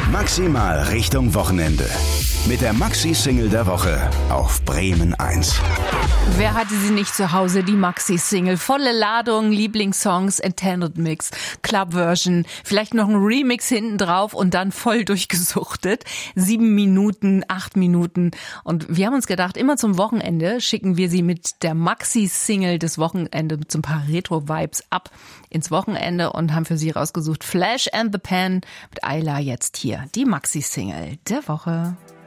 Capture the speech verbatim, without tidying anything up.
Maximal Richtung Wochenende. Mit der Maxi-Single der Woche auf Bremen eins. Wer hatte sie nicht zu Hause, die Maxi-Single? Volle Ladung, Lieblingssongs, Intended Mix, Club-Version, vielleicht noch ein Remix hinten drauf und dann voll durchgesuchtet. Sieben Minuten, acht Minuten. Und wir haben uns gedacht, immer zum Wochenende schicken wir sie mit der Maxi-Single des Wochenende mit so ein paar Retro-Vibes ab ins Wochenende und haben für sie rausgesucht Flash and the Pan mit Ayla jetzt hier. Die Maxi-Single der Woche.